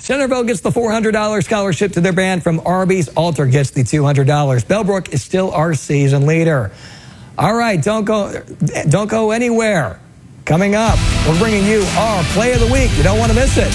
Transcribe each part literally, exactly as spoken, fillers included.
Centerville gets the four hundred dollars scholarship to their band from Arby's. Alter gets the two hundred dollars. Bellbrook is still our season leader. All right, don't go, don't go anywhere. Coming up, we're bringing you our play of the week. You don't want to miss it.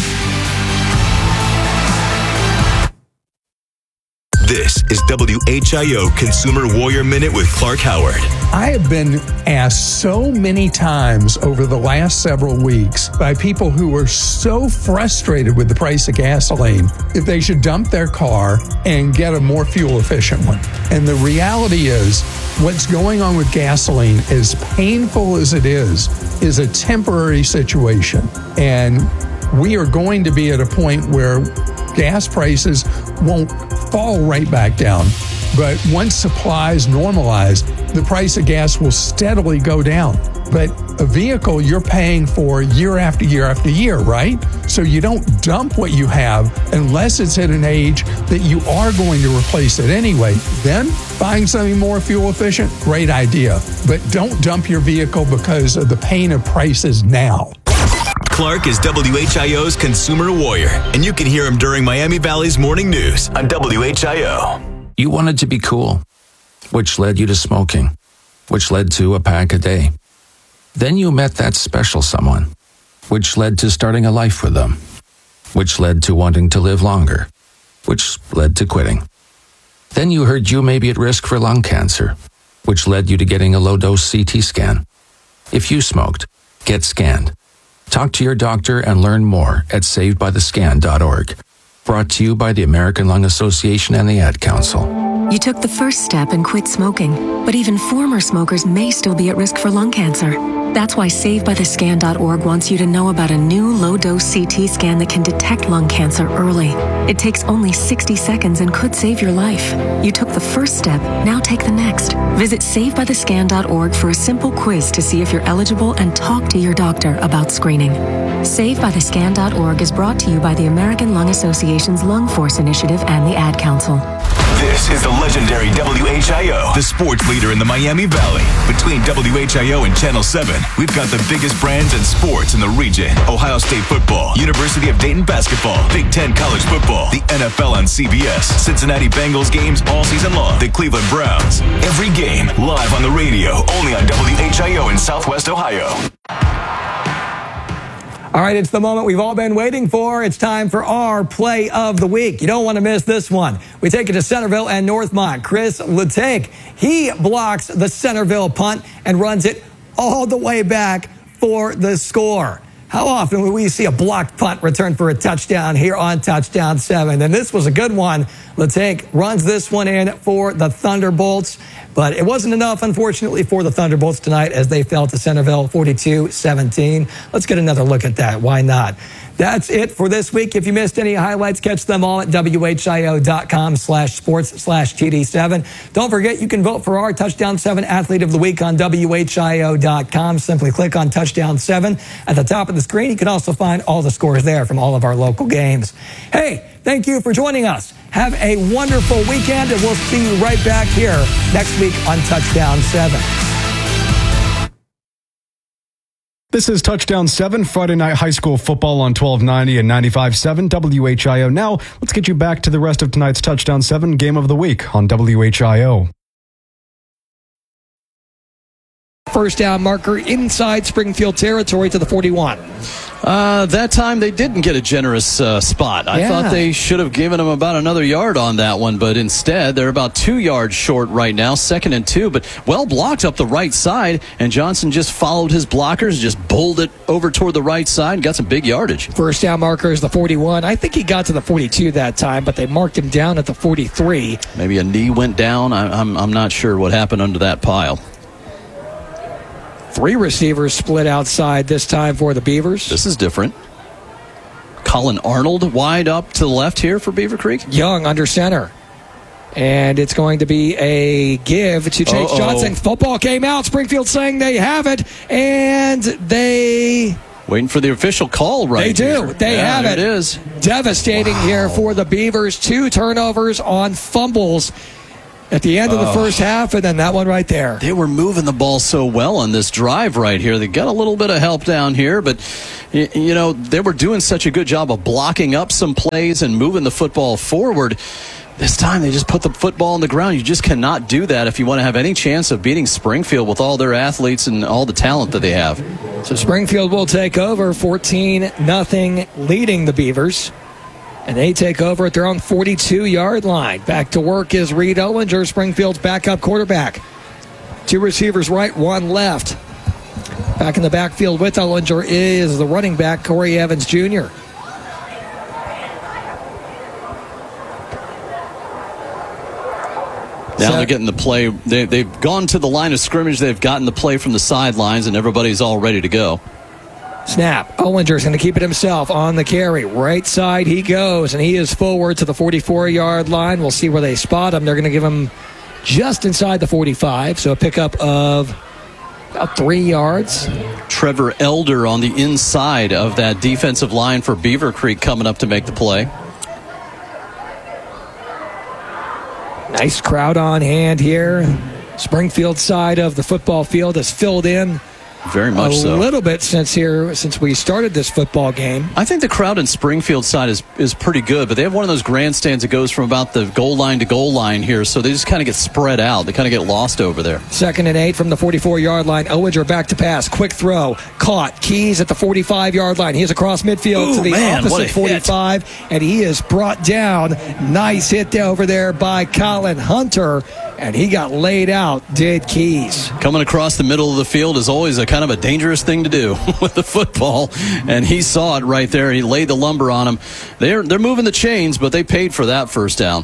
This is W H I O Consumer Warrior Minute with Clark Howard. I have been asked so many times over the last several weeks by people who are so frustrated with the price of gasoline if they should dump their car and get a more fuel-efficient one. And the reality is, what's going on with gasoline, as painful as it is, is a temporary situation. And we are going to be at a point where gas prices won't fall right back down. But once supplies normalize, the price of gas will steadily go down. But a vehicle you're paying for year after year after year, right? So you don't dump what you have unless it's at an age that you are going to replace it anyway. Then buying something more fuel efficient, great idea. But don't dump your vehicle because of the pain of prices now. Clark is W H I O's Consumer Warrior, and you can hear him during Miami Valley's Morning News on W H I O. You wanted to be cool, which led you to smoking, which led to a pack a day. Then you met that special someone, which led to starting a life with them, which led to wanting to live longer, which led to quitting. Then you heard you may be at risk for lung cancer, which led you to getting a low-dose C T scan. If you smoked, get scanned. Talk to your doctor and learn more at saved by the scan dot org. Brought to you by the American Lung Association and the Ad Council. You took the first step and quit smoking, but even former smokers may still be at risk for lung cancer. That's why saved by the scan dot org wants you to know about a new low-dose C T scan that can detect lung cancer early. It takes only sixty seconds and could save your life. You took the first step, now take the next. Visit saved by the scan dot org for a simple quiz to see if you're eligible and talk to your doctor about screening. saved by the scan dot org is brought to you by the American Lung Association's Lung Force Initiative and the Ad Council. This is the legendary W H I O, the sports leader in the Miami Valley. Between W H I O and Channel seven, we've got the biggest brands in sports in the region. Ohio State football, University of Dayton basketball, Big Ten college football, the N F L on C B S, Cincinnati Bengals games all season long, the Cleveland Browns. Every game live on the radio, only on W H I O in Southwest Ohio. All right, it's the moment we've all been waiting for. It's time for our play of the week. You don't want to miss this one. We take it to Centerville and Northmont. Chris Letake, he blocks the Centerville punt and runs it all the way back for the score. How often will we see a blocked punt return for a touchdown here on Touchdown seven? And this was a good one. Letake runs this one in for the Thunderbolts. But it wasn't enough, unfortunately, for the Thunderbolts tonight as they fell to Centerville forty-two seventeen. Let's get another look at that. Why not? That's it for this week. If you missed any highlights, catch them all at W H I O dot com slash sports slash T D seven. Don't forget, you can vote for our Touchdown seven Athlete of the Week on W H I O dot com. Simply click on Touchdown seven at the top of the screen. You can also find all the scores there from all of our local games. Hey, thank you for joining us. Have a wonderful weekend, and we'll see you right back here next week on Touchdown seven. This is Touchdown seven, Friday Night High School Football on twelve ninety and ninety-five point seven W H I O. Now, let's get you back to the rest of tonight's Touchdown seven Game of the Week on W H I O. First down marker inside Springfield territory to the forty-one. Uh, that time they didn't get a generous uh, spot. I yeah. thought they should have given them about another yard on that one, but instead they're about two yards short right now, second and two, but well blocked up the right side, and Johnson just followed his blockers, just bowled it over toward the right side and got some big yardage. First down marker is the forty-one. I think he got to the forty-two that time, but they marked him down at the forty-three. Maybe a knee went down. I, I'm, I'm not sure what happened under that pile. Three receivers split outside this time for the Beavers. This is different. Colin Arnold wide up to the left here for Beaver Creek. Young under center. And it's going to be a give to Chase Uh-oh. Johnson. Football came out. Springfield saying they have it. And they... Waiting for the official call right They do. here. They yeah, have it. it. it is. Devastating wow. here for the Beavers. Two turnovers on fumbles. at the end of the Oh. first half, and then that one right there. They were moving the ball so well on this drive right here. They got a little bit of help down here, but, y- you know, they were doing such a good job of blocking up some plays and moving the football forward. This time they just put the football on the ground. You just cannot do that if you want to have any chance of beating Springfield with all their athletes and all the talent that they have. So Springfield will take over, fourteen nothing, leading the Beavers. And they take over at their own forty-two-yard line. Back to work is Reed Owlinger, Springfield's backup quarterback. Two receivers right, one left. Back in the backfield with Owlinger is the running back, Corey Evans Junior Now they're getting the play. They, they've gone to the line of scrimmage. They've gotten the play from the sidelines, and everybody's all ready to go. Snap. Owlinger's going to keep it himself on the carry. Right side he goes, and he is forward to the forty-four-yard line. We'll see where they spot him. They're going to give him just inside the forty-five, so a pickup of about three yards. Trevor Elder on the inside of that defensive line for Beaver Creek coming up to make the play. Nice crowd on hand here. Springfield side of the football field is filled in Very much a so. little bit since here since we started this football game. I think the crowd in Springfield side is, is pretty good, but they have one of those grandstands that goes from about the goal line to goal line here, so they just kind of get spread out. They kind of get lost over there. Second and eight from the forty-four-yard line. Owlinger back to pass. Quick throw. Caught. Keys at the forty-five-yard line. He's across midfield Ooh, to the man, what a opposite hit. forty-five, and he is brought down. Nice hit over there by Colin Hunter, and he got laid out, did Keys. Coming across the middle of the field is always a kind of a dangerous thing to do with the football, and he saw it right there. He laid the lumber on him. They're, they're moving the chains, but they paid for that first down.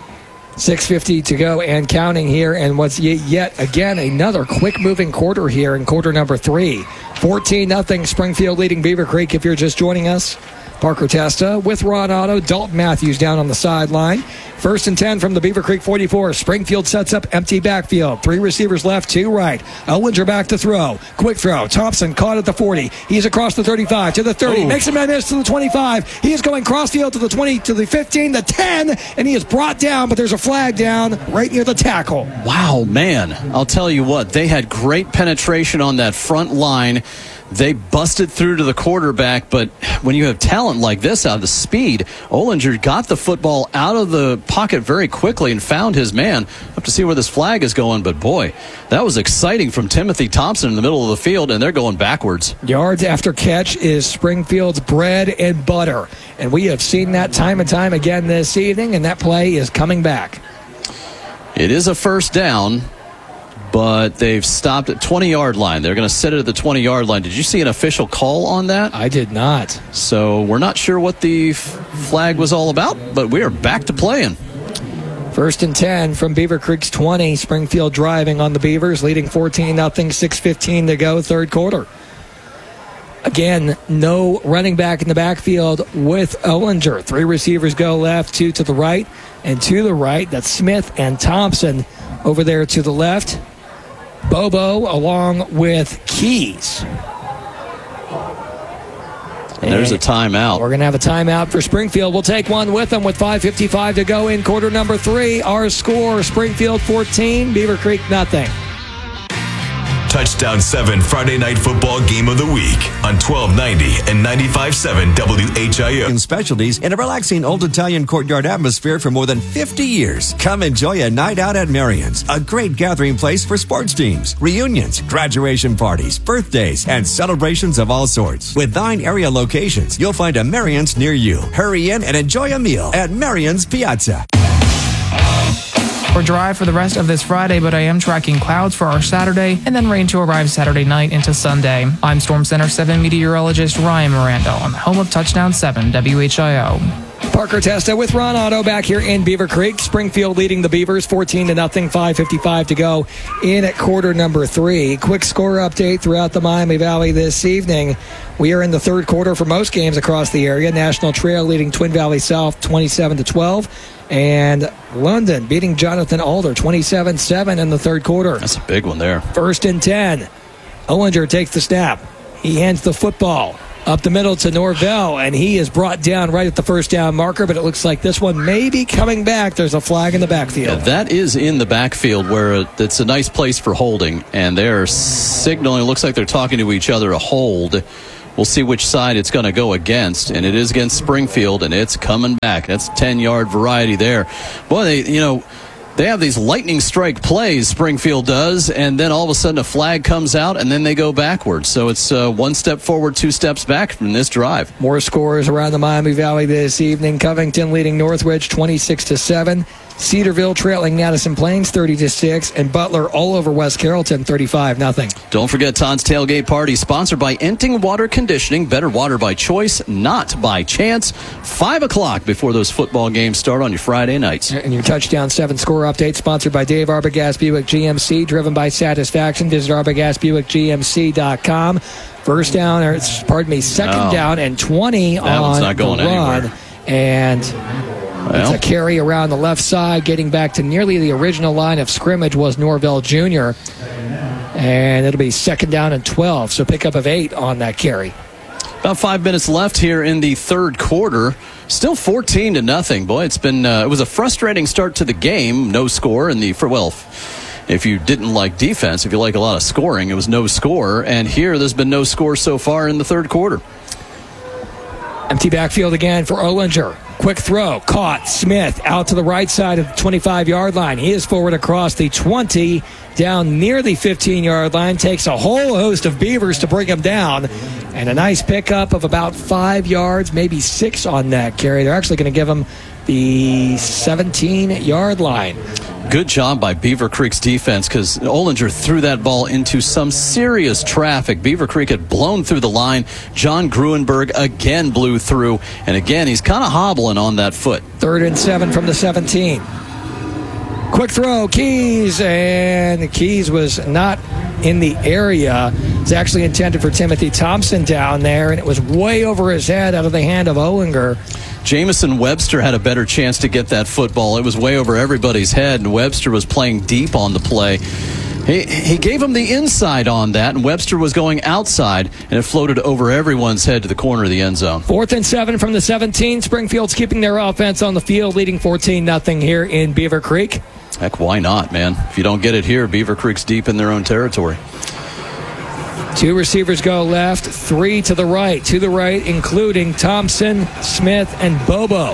six fifty to go and counting here, and what's yet again another quick-moving quarter here in quarter number three. fourteen nothing Springfield leading Beaver Creek if you're just joining us. Parker Testa with Ron Otto. Dalton Matthews down on the sideline. First and ten from the Beaver Creek forty-four. Springfield sets up empty backfield. Three receivers left, two right. Owlinger back to throw. Quick throw. Thompson caught at the forty. He's across the thirty-five to the thirty. Ooh. Makes a miss to the twenty-five. He is going crossfield to the twenty, to the fifteen, the ten, and he is brought down, but there's a flag down right near the tackle. Wow, man. I'll tell you what, they had great penetration on that front line. They busted through to the quarterback, but when you have talent like this out of the speed, Owlinger got the football out of the pocket very quickly and found his man. Have to see where this flag is going, but boy, that was exciting from Timothy Thompson in the middle of the field, and they're going backwards. Yards after catch is Springfield's bread and butter, and we have seen that time and time again this evening, and that play is coming back. It is a first down, but they've stopped at twenty-yard line. They're going to set it at the twenty-yard line. Did you see an official call on that? I did not. So we're not sure what the f- flag was all about, but we are back to playing. First and ten from Beaver Creek's twenty. Springfield driving on the Beavers, leading fourteen nothing, six fifteen to go, third quarter. Again, no running back in the backfield with Owlinger. Three receivers go left, two to the right, and to the right, that's Smith and Thompson over there to the left. Bobo along with Keys. And there's a timeout. We're going to have a timeout for Springfield. We'll take one with them with five fifty-five to go in quarter number three. Our score, Springfield fourteen, Beaver Creek nothing. Touchdown seven Friday Night Football Game of the Week on twelve ninety and ninety-five point seven W H I O. In specialties in a relaxing old Italian courtyard atmosphere for more than fifty years. Come enjoy a night out at Marion's, a great gathering place for sports teams, reunions, graduation parties, birthdays, and celebrations of all sorts. With nine area locations, you'll find a Marion's near you. Hurry in and enjoy a meal at Marion's Piazza. Or dry for the rest of this Friday, but I am tracking clouds for our Saturday and then rain to arrive Saturday night into Sunday. I'm Storm Center seven meteorologist Ryan Miranda on the home of Touchdown seven W H I O. Parker Testa with Ron Otto back here in Beaver Creek. Springfield leading the Beavers fourteen to nothing, five fifty-five to go in at quarter number three. Quick score update throughout the Miami Valley this evening. We are in the third quarter for most games across the area. National Trail leading Twin Valley South twenty-seven to twelve. And London beating Jonathan Alder twenty-seven seven in the third quarter. That's a big one there. First and ten. Owlinger takes the snap. He hands the football Up the middle to Norvell, and he is brought down right at the first down marker, but it looks like this one may be coming back. There's a flag in the backfield. Yeah, that is in the backfield where it's a nice place for holding, and they're signaling. It looks like they're talking to each other a hold. We'll see which side it's going to go against, and it is against Springfield, and it's coming back. That's ten-yard variety there. Boy, they, you know, they have these lightning strike plays, Springfield does, and then all of a sudden a flag comes out, and then they go backwards. So it's uh, one step forward, two steps back from this drive. More scores around the Miami Valley this evening. Covington leading Northridge twenty-six to seven. Cedarville trailing Madison Plains thirty to six, and Butler all over West Carrollton thirty-five nothing. Don't forget Todd's Tailgate Party, sponsored by Enting Water Conditioning. Better water by choice, not by chance. Five o'clock before those football games start on your Friday nights. And your Touchdown seven score update, sponsored by Dave Arbogast Buick G M C, driven by satisfaction. Visit Arbogast Buick G M C dot com. First down, or pardon me, second oh, down and twenty that on one's not going the run. anywhere. And well, it's a carry around the left side, getting back to nearly the original line of scrimmage was Norvell Junior And it'll be second down and twelve, so pickup of eight on that carry. About five minutes left here in the third quarter. Still fourteen to nothing. Boy, it's been uh, it was a frustrating start to the game. No score in the for well. If you didn't like defense, if you like a lot of scoring, it was no score. And here, there's been no score so far in the third quarter. Empty backfield again for Olinger. Quick throw, caught. Smith out to the right side of the twenty-five-yard line. He is forward across the twenty, down near the fifteen-yard line. Takes a whole host of Beavers to bring him down. And a nice pickup of about five yards, maybe six on that carry. They're actually going to give him the seventeen-yard line. Good job by Beaver Creek's defense, because Olinger threw that ball into some serious traffic. Beaver Creek had blown through the line. John Gruenberg again blew through, and again, he's kind of hobbling on that foot. Third and seven from the seventeen. Quick throw, Keys, and Keys was not in the area. It's actually intended for Timothy Thompson down there, and it was way over his head out of the hand of Olinger. Jamison Webster had a better chance to get that football. It was way over everybody's head, and Webster was playing deep on the play. He, he gave him the inside on that, and Webster was going outside, and it floated over everyone's head to the corner of the end zone. Fourth and seven from the seventeen. Springfield's keeping their offense on the field, leading fourteen nothing here in Beaver Creek. Heck, why not, man? If you don't get it here, Beaver Creek's deep in their own territory. Two receivers go left, three to the right. To the right, including Thompson, Smith, and Bobo.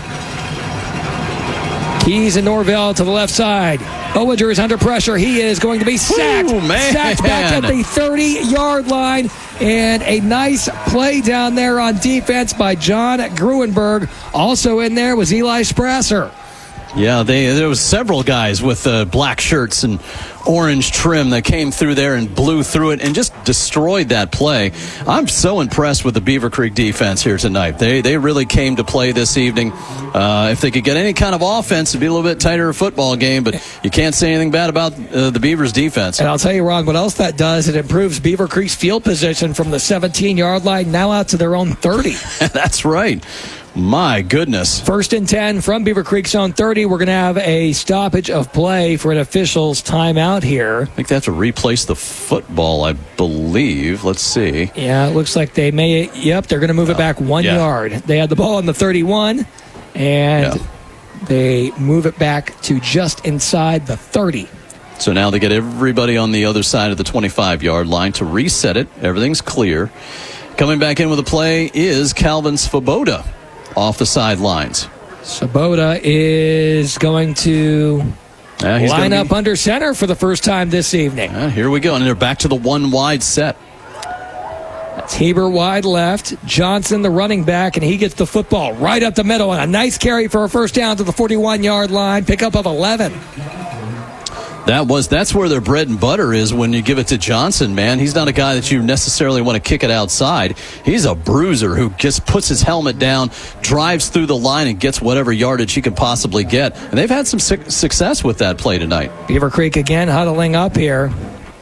Keys and Norvell to the left side. Olinger is under pressure. He is going to be sacked. Ooh, man. Sacked back at the thirty-yard line. And a nice play down there on defense by John Gruenberg. Also in there was Eli Sprasser. Yeah, they, there was several guys with uh, black shirts and orange trim that came through there and blew through it and just destroyed that play. I'm so impressed with the Beaver Creek defense here tonight. They they really came to play this evening. Uh, if they could get any kind of offense, it'd be a little bit tighter football game, but you can't say anything bad about uh, the Beavers' defense. And I'll tell you, Ron, what else that does, it improves Beaver Creek's field position from the seventeen-yard line now out to their own thirty. That's right. My goodness. First and ten from Beaver Creek's own thirty. We're going to have a stoppage of play for an official's timeout here. I think they have to replace the football, I believe. Let's see. Yeah, it looks like they may. Yep, they're going to move it back one yeah. yard. They had the ball on the thirty-one, and yeah. they move it back to just inside the thirty. So now they get everybody on the other side of the twenty-five-yard line to reset it. Everything's clear. Coming back in with a play is Calvin Svoboda off the sidelines. Svoboda is going to uh, he's line be... up under center for the first time this evening. Uh, here we go, and they're back to the one wide set. That's Heber wide left. Johnson, the running back, and he gets the football right up the middle. And a nice carry for a first down to the forty-one-yard line. Pickup of eleven. That was that's where their bread and butter is when you give it to Johnson, man. He's not a guy that you necessarily want to kick it outside. He's a bruiser who just puts his helmet down, drives through the line, and gets whatever yardage he can possibly get. And they've had some su- success with that play tonight. Beaver Creek again huddling up here.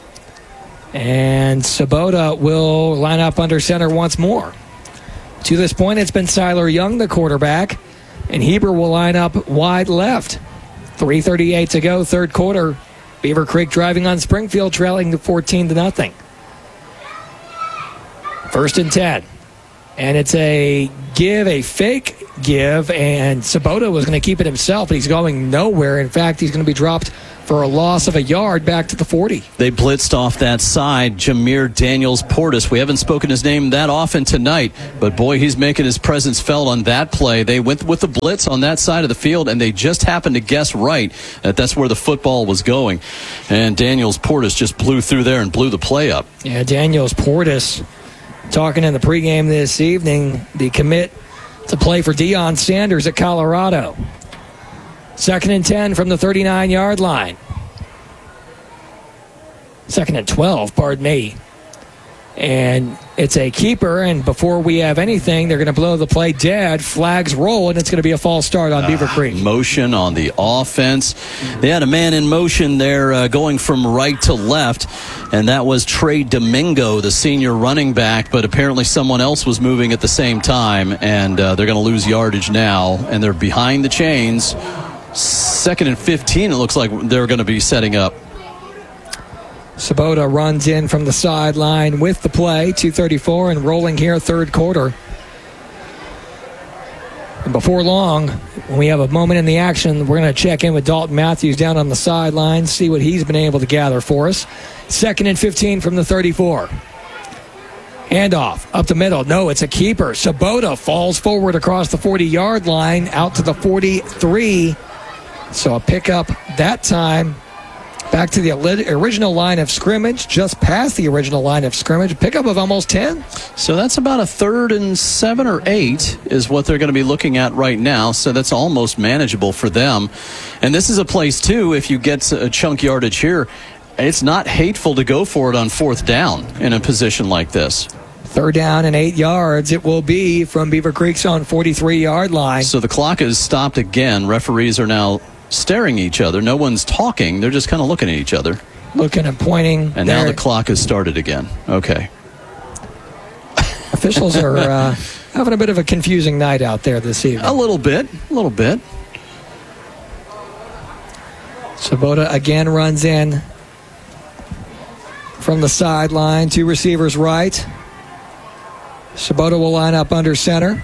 And Svoboda will line up under center once more. To this point, it's been Siler Young, the quarterback, and Heber will line up wide left. three thirty-eight to go, third quarter. Beaver Creek driving on Springfield, trailing to fourteen to nothing. First and ten. And it's a give, a fake give, and Sabota was going to keep it himself, but he's going nowhere. In fact, he's going to be dropped for a loss of a yard back to the forty. They blitzed off that side, Jameer Daniels-Portis. We haven't spoken his name that often tonight, but boy, he's making his presence felt on that play. They went with the blitz on that side of the field, and they just happened to guess right that that's where the football was going. And Daniels-Portis just blew through there and blew the play up. Yeah, Daniels-Portis talking in the pregame this evening, the commit to play for Deion Sanders at Colorado. Second and ten from the thirty-nine-yard line. Second and twelve, pardon me. And it's a keeper, and before we have anything, they're going to blow the play dead. Flags roll, and it's going to be a false start on uh, Beaver Creek. Motion on the offense. They had a man in motion there uh, going from right to left, and that was Trey Domingo, the senior running back, but apparently someone else was moving at the same time, and uh, they're going to lose yardage now, and they're behind the chains. Second and fifteen, it looks like they're going to be setting up. Sabota runs in from the sideline with the play, two thirty-four, and rolling here, third quarter. And before long, when we have a moment in the action, we're going to check in with Dalton Matthews down on the sideline, see what he's been able to gather for us. Second and fifteen from the thirty-four. Handoff up the middle. No, it's a keeper. Sabota falls forward across the forty-yard line out to the forty-three. So a pickup that time back to the original line of scrimmage, just past the original line of scrimmage. Pickup of almost ten. So that's about a third and seven or eight is what they're going to be looking at right now. So that's almost manageable for them. And this is a place, too, if you get a chunk yardage here, it's not hateful to go for it on fourth down in a position like this. Third down and eight yards it will be from Beaver Creek's own forty-three-yard line. So the clock is stopped again. Referees are now staring at each other. No one's talking. They're just kind of looking at each other. Looking and pointing. And now the clock has started again. Okay. Officials are uh, having a bit of a confusing night out there this evening. A little bit. A little bit. Sabota again runs in from the sideline. Two receivers right. Sabota will line up under center.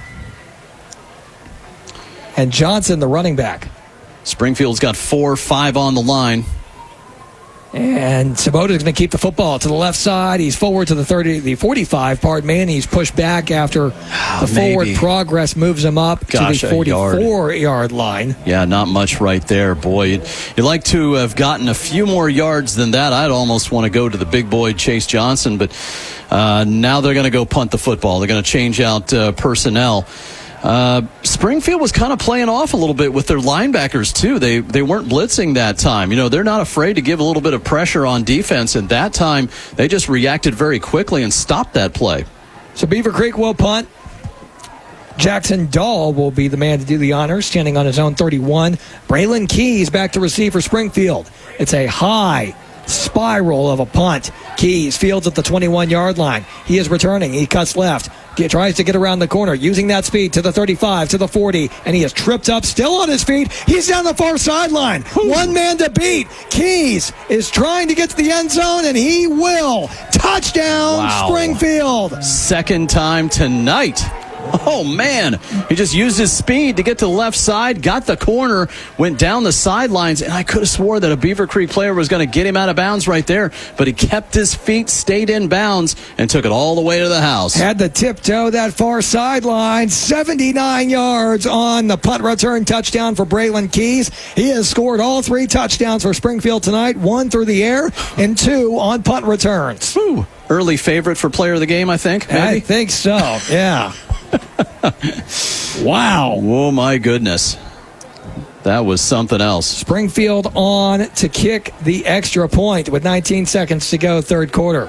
And Johnson, the running back. Springfield's got four, five on the line. And Sabota is going to keep the football to the left side. He's forward to the thirty, the forty-five, pardon me, and he's pushed back after oh, the forward maybe. progress moves him up Gosh, to the forty-four-yard line. Yeah, not much right there, boy. You'd, you'd like to have gotten a few more yards than that. I'd almost want to go to the big boy, Chase Johnson, but uh, now they're going to go punt the football. They're going to change out uh, personnel. Uh, Springfield was kind of playing off a little bit with their linebackers, too. They they weren't blitzing that time. You know, they're not afraid to give a little bit of pressure on defense, and that time they just reacted very quickly and stopped that play. So Beaver Creek will punt. Jackson Dahl will be the man to do the honors, standing on his own thirty-one. Braylon Keys back to receive for Springfield. It's a high spiral of a punt. Keys fields at the twenty-one-yard line. He is returning. He cuts left. He tries to get around the corner, using that speed to the thirty-five, to the forty, and he is tripped up, still on his feet. He's down the far sideline. One man to beat. Keys is trying to get to the end zone, and he will. Touchdown, wow. Springfield. Second time tonight. Oh, man. He just used his speed to get to the left side, got the corner, went down the sidelines, and I could have swore that a Beaver Creek player was going to get him out of bounds right there, but he kept his feet, stayed in bounds, and took it all the way to the house. Had the tiptoe that far sideline, seventy-nine yards on the punt return touchdown for Braylon Keys. He has scored all three touchdowns for Springfield tonight, one through the air and two on punt returns. Ooh, early favorite for player of the game, I think. Maybe? I think so, yeah. Wow. Oh, my goodness. That was something else. Springfield on to kick the extra point with nineteen seconds to go, third quarter.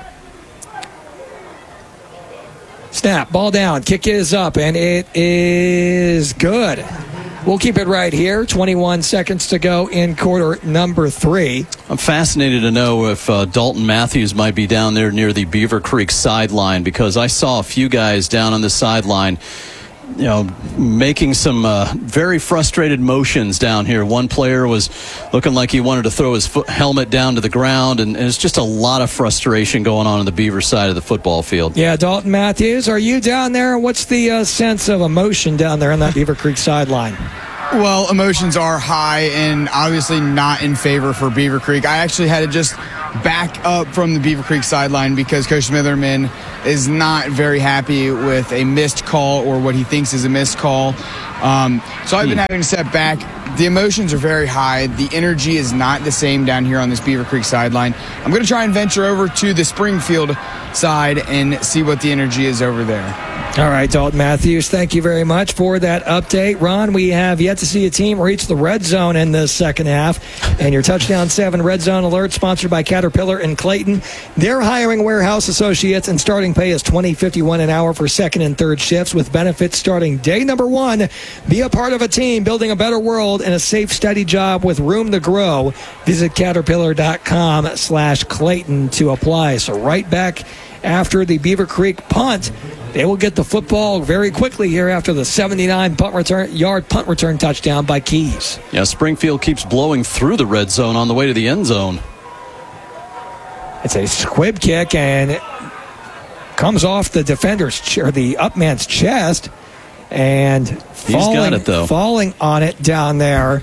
Snap, ball down, kick is up, and it is good. We'll keep it right here. twenty-one seconds to go in quarter number three. I'm fascinated to know if uh, Dalton Matthews might be down there near the Beaver Creek sideline, because I saw a few guys down on the sideline you know, making some uh, very frustrated motions down here. One player was looking like he wanted to throw his foot helmet down to the ground, and, and it's just a lot of frustration going on on the Beaver side of the football field. Yeah, Dalton Matthews, are you down there? What's the uh, sense of emotion down there on that Beaver Creek sideline? Well, emotions are high and obviously not in favor for Beaver Creek. I actually had to just back up from the Beaver Creek sideline because Coach Smitherman is not very happy with a missed call or what he thinks is a missed call. Um, so I've been having to step back. The emotions are very high. The energy is not the same down here on this Beaver Creek sideline. I'm going to try and venture over to the Springfield side and see what the energy is over there. All right, Dalton Matthews, thank you very much for that update. Ron, we have yet to see a team reach the red zone in the second half. And your Touchdown seven Red Zone Alert, sponsored by Caterpillar and Clayton. They're hiring warehouse associates, and starting pay is twenty dollars and fifty-one cents an hour for second and third shifts with benefits starting day number one. Be a part of a team building a better world and a safe, steady job with room to grow. Visit caterpillar.com slash Clayton to apply. So right back after the Beaver Creek punt, they will get the football very quickly here after the seventy-nine punt return, yard punt return touchdown by Keys. Yeah, Springfield keeps blowing through the red zone on the way to the end zone. It's a squib kick, and it comes off the defender's ch- or the up man's chest, and falling, He's got it, though. falling on it down there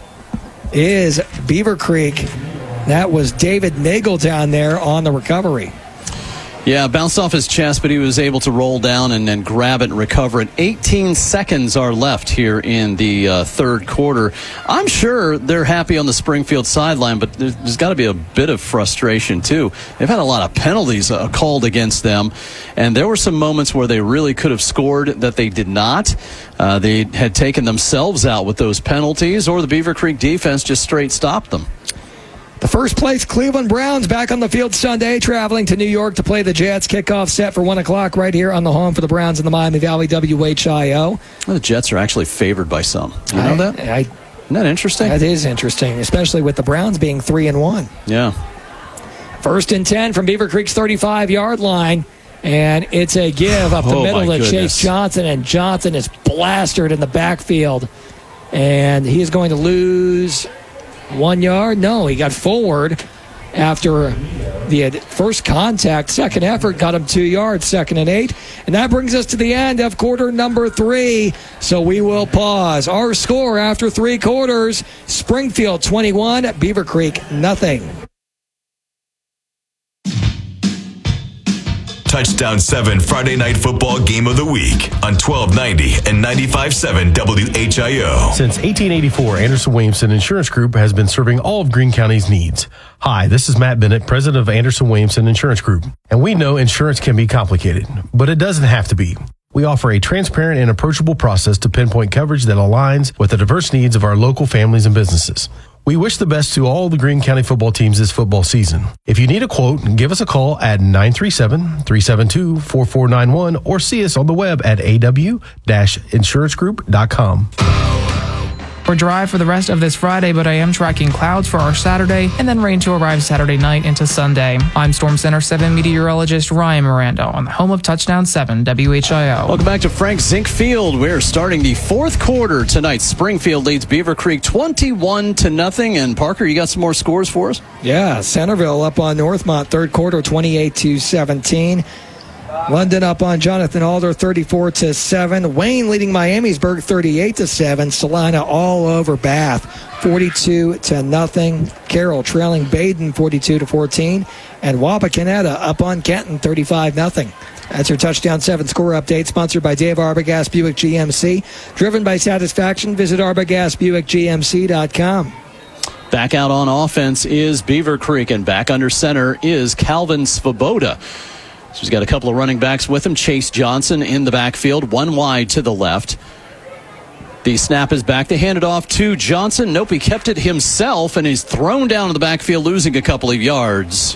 is Beaver Creek. That was David Nagel down there on the recovery. Yeah, bounced off his chest, but he was able to roll down and then grab it and recover it. eighteen seconds are left here in the uh, third quarter. I'm sure they're happy on the Springfield sideline, but there's, there's got to be a bit of frustration, too. They've had a lot of penalties uh, called against them, and there were some moments where they really could have scored that they did not. Uh, they had taken themselves out with those penalties, or the Beaver Creek defense just straight stopped them. The first place Cleveland Browns back on the field Sunday, traveling to New York to play the Jets. Kickoff set for one o'clock right here on the home for the Browns in the Miami Valley W H I O. Well, the Jets are actually favored by some. You know I, that? I, Isn't that interesting? That is interesting, especially with the Browns being three and one. Yeah. First and ten from Beaver Creek's thirty-five-yard line. And it's a give up the Oh, middle my to goodness. Chase Johnson, and Johnson is blasted in the backfield. And he is going to lose one yard. No, he got forward after the first contact. Second effort got him two yards, second and eight. And that brings us to the end of quarter number three. So we will pause. Our score after three quarters, Springfield twenty-one, Beaver Creek nothing. Touchdown seven Friday Night Football Game of the Week on twelve ninety and ninety-five point seven W H I O. Since eighteen eighty-four, Anderson Williamson Insurance Group has been serving all of Greene County's needs. Hi, this is Matt Bennett, president of Anderson Williamson Insurance Group. And we know insurance can be complicated, but it doesn't have to be. We offer a transparent and approachable process to pinpoint coverage that aligns with the diverse needs of our local families and businesses. We wish the best to all the Greene County football teams this football season. If you need a quote, give us a call at nine three seven, three seven two, four four nine one or see us on the web at a w dash insurance group dot com. We're dry for the rest of this Friday, but I am tracking clouds for our Saturday and then rain to arrive Saturday night into Sunday. I'm Storm Center seven meteorologist Ryan Miranda on the home of Touchdown seven W H I O. Welcome back to Frank Zink Field. We're starting the fourth quarter tonight. Springfield leads Beaver Creek twenty-one to nothing. And Parker, you got some more scores for us? Yeah, Centerville up on Northmont, third quarter, twenty-eight to seventeen. London up on Jonathan Alder, thirty-four to seven. Wayne leading Miamisburg, thirty-eight to seven. Salina all over Bath, forty-two to nothing. Carroll trailing Baden, forty-two to fourteen. And Wapakoneta up on Kenton, thirty-five nothing. That's your Touchdown seven score update, sponsored by Dave Arbogast Buick G M C. Driven by satisfaction, visit arbogast buick g m c dot com. Back out on offense is Beaver Creek, and back under center is Calvin Svoboda. So he's got a couple of running backs with him. Chase Johnson in the backfield, one wide to the left. The snap is back. They hand it off to Johnson. Nope, he kept it himself, and he's thrown down in the backfield, losing a couple of yards.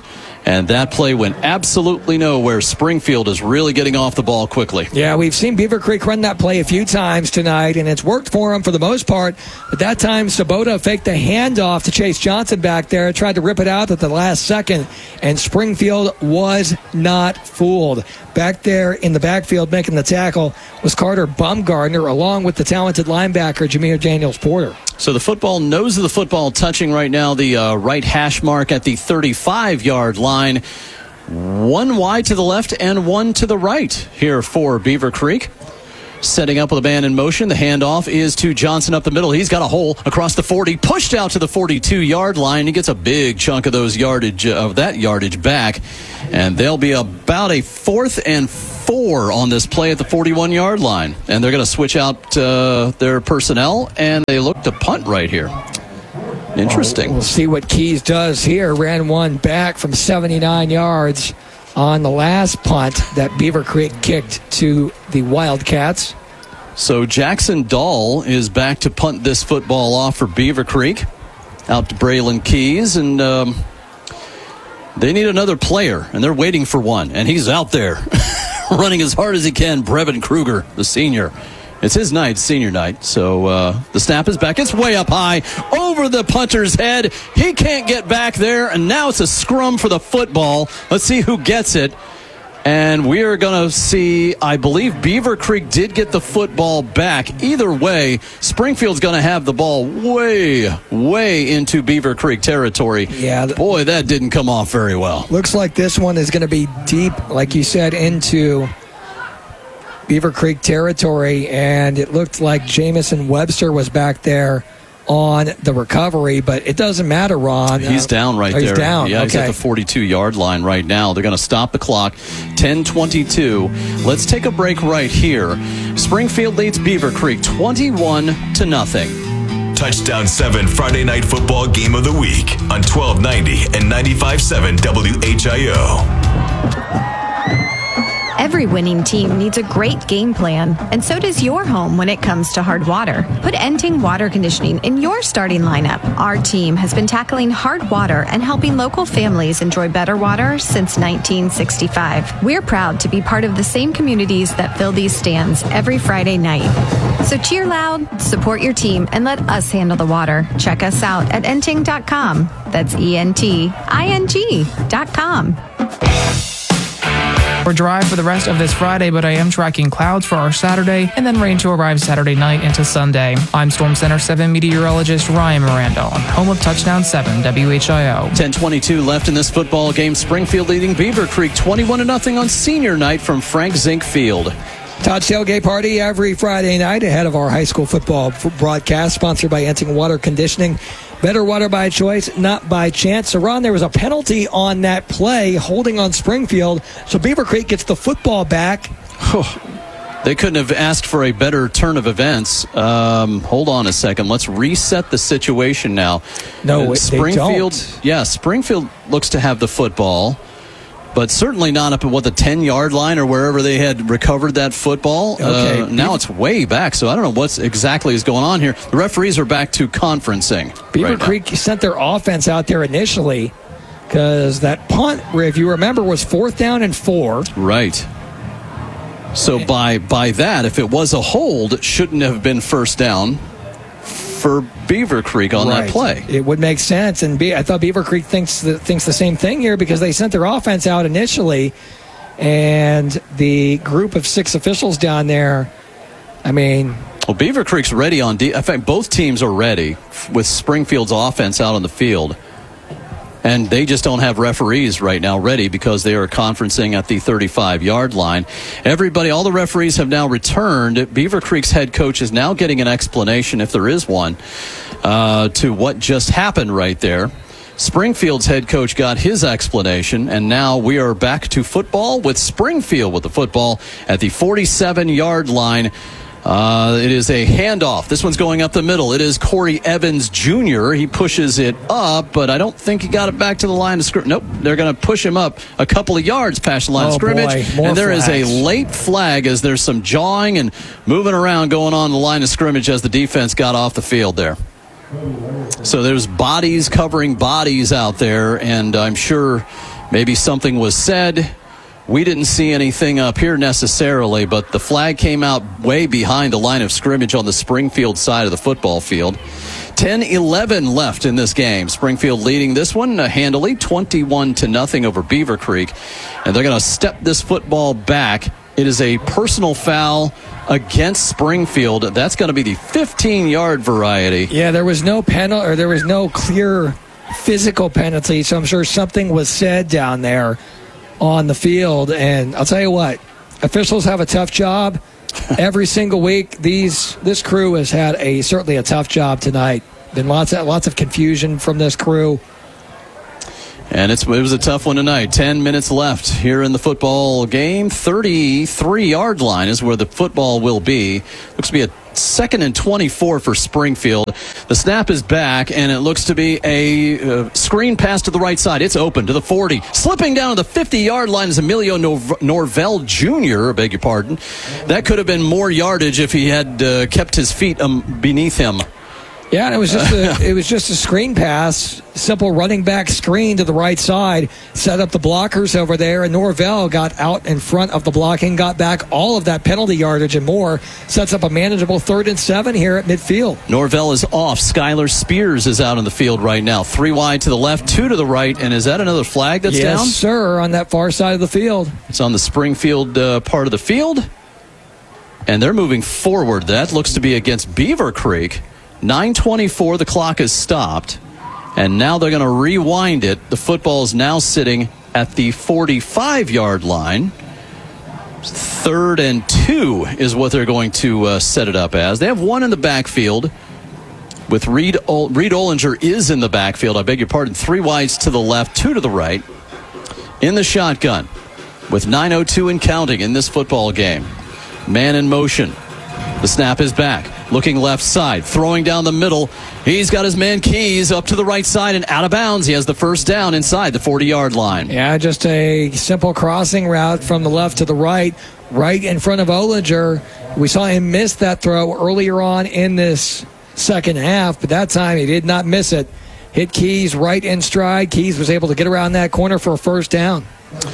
And that play went absolutely nowhere. Springfield is really getting off the ball quickly. Yeah, we've seen Beaver Creek run that play a few times tonight, and it's worked for them for the most part. But that time, Sabota faked the handoff to Chase Johnson back there, tried to rip it out at the last second, and Springfield was not fooled. Back there in the backfield making the tackle was Carter Bumgardner, along with the talented linebacker Jameer Daniels-Porter. So the football, nose of the football touching right now the uh, right hash mark at the thirty-five-yard line. One wide to the left and one to the right here for Beaver Creek. Setting up with a man in motion. The handoff is to Johnson up the middle. He's got a hole across the forty, pushed out to the forty-two-yard line. He gets a big chunk of those yardage uh, of that yardage back, and they'll be about a fourth and four on this play at the forty-one-yard line. And they're going to switch out uh, their personnel, and they look to punt right here. Interesting. We'll see what Keys does here. Ran one back from seventy-nine yards on the last punt that Beaver Creek kicked to the Wildcats. So Jackson Dahl is back to punt this football off for Beaver Creek. Out to Braylon Keys, and um, they need another player, and they're waiting for one, and he's out there running as hard as he can. Brevin Kruger, the senior. It's his night, senior night. So uh, the snap is back. It's way up high over the punter's head. He can't get back there, and now it's a scrum for the football. Let's see who gets it. And we are going to see, I believe Beaver Creek did get the football back. Either way, Springfield's going to have the ball way, way into Beaver Creek territory. Yeah. Boy, that didn't come off very well. Looks like this one is going to be deep, like you said, into Beaver Creek territory, and it looked like Jamison Webster was back there on the recovery, but it doesn't matter, Ron. He's uh, down right oh, there. He's down. Yeah, okay. He's at the forty-two-yard line right now. They're going to stop the clock. ten twenty-two. Let's take a break right here. Springfield leads Beaver Creek twenty-one to nothing. Touchdown seven Friday Night Football Game of the Week on twelve ninety and ninety-five point seven W H I O. Every winning team needs a great game plan, and so does your home when it comes to hard water. Put Enting Water Conditioning in your starting lineup. Our team has been tackling hard water and helping local families enjoy better water since nineteen sixty-five. We're proud to be part of the same communities that fill these stands every Friday night. So cheer loud, support your team, and let us handle the water. Check us out at enting dot com. That's E N T I N G dot com. We're dry for the rest of this Friday, but I am tracking clouds for our Saturday and then rain to arrive Saturday night into Sunday. I'm Storm Center seven meteorologist Ryan Miranda on home of Touchdown seven W H I O. ten twenty-two left in this football game. Springfield leading Beaver Creek twenty-one to nothing on senior night from Frank Zink Field. Todd's Tailgate Party every Friday night ahead of our high school football broadcast, sponsored by Enting Water Conditioning. Better water by choice, not by chance. So, Ron, there was a penalty on that play, holding on Springfield. So Beaver Creek gets the football back. They couldn't have asked for a better turn of events. Um, hold on a second. Let's reset the situation now. No, uh, Springfield. they don't. Yeah, Springfield looks to have the football, but certainly not up at, what, the ten-yard line or wherever they had recovered that football. Okay. Uh, now it's way back, so I don't know what's exactly is going on here. The referees are back to conferencing. Beaver right Creek now. sent their offense out there initially because that punt, if you remember, was fourth down and four. Right. So by by that, if it was a hold, it shouldn't have been first down for Beaver Creek on Right. that play. It would make sense, and Be- I thought Beaver Creek thinks the, thinks the same thing here because they sent their offense out initially, and the group of six officials down there, I mean... Well, Beaver Creek's ready on de- in fact, both teams are ready with Springfield's offense out on the field. And they just don't have referees right now ready because they are conferencing at the thirty-five-yard line. Everybody, all the referees have now returned. Beaver Creek's head coach is now getting an explanation, if there is one, uh, to what just happened right there. Springfield's head coach got his explanation, and now we are back to football with Springfield with the football at the forty-seven-yard line. Uh, it is a handoff. This one's going up the middle. It is Corey Evans Junior He pushes it up, but I don't think he got it back to the line of scrimmage. Nope, they're going to push him up a couple of yards past the line Oh, of scrimmage. boy. More And there is flags. a late flag as there's some jawing and moving around going on the line of scrimmage as the defense got off the field there. So there's bodies covering bodies out there, and I'm sure Maybe something was said. We didn't see anything up here necessarily, but the flag came out way behind the line of scrimmage on the Springfield side of the football field. ten eleven left in this game. Springfield leading this one uh, handily, twenty-one to nothing over Beaver Creek. And they're going to step this football back. It is a personal foul against Springfield. That's going to be the fifteen-yard variety. Yeah, there was no penalty, or there was no clear physical penalty, so I'm sure something was said down there on the field. And I'll tell you what, officials have a tough job every single week. These this crew has had a certainly a tough job tonight. Been lots of lots of confusion from this crew. And it's, it was a tough one tonight. Ten minutes left here in the football game. thirty-three-yard line is where the football will be. Looks to be a second and twenty-four for Springfield. The snap is back, and it looks to be a uh, screen pass to the right side. It's open to the forty. Slipping down to the fifty-yard line is Emilio Nor- Norvell Junior I beg your pardon. That could have been more yardage if he had uh, kept his feet um, beneath him. Yeah, and it was just a, it was just a screen pass, simple running back screen to the right side, set up the blockers over there, and Norvell got out in front of the blocking, got back all of that penalty yardage and more, sets up a manageable third and seven here at midfield. Norvell is off. Skylar Spears is out on the field right now. Three wide to the left, two to the right, and is that another flag that's yes, down? Yes, sir, on that far side of the field. It's on the Springfield uh, part of the field, and they're moving forward. That looks to be against Beaver Creek. nine twenty-four, the clock has stopped, and now they're going to rewind it. The football is now sitting at the forty-five-yard line. Third and two is what they're going to uh, set it up as. They have one in the backfield with Reed, o- Reed Ollinger is in the backfield. I beg your pardon. Three wides to the left, two to the right. In the shotgun with nine oh two and counting in this football game. Man in motion. The snap is back. Looking left side. Throwing down the middle. He's got his man Keys up to the right side and out of bounds. He has the first down inside the forty-yard line. Yeah, just a simple crossing route from the left to the right, right in front of Ollinger. We saw him miss that throw earlier on in this second half, but that time he did not miss it. Hit Keys right in stride. Keys was able to get around that corner for a first down.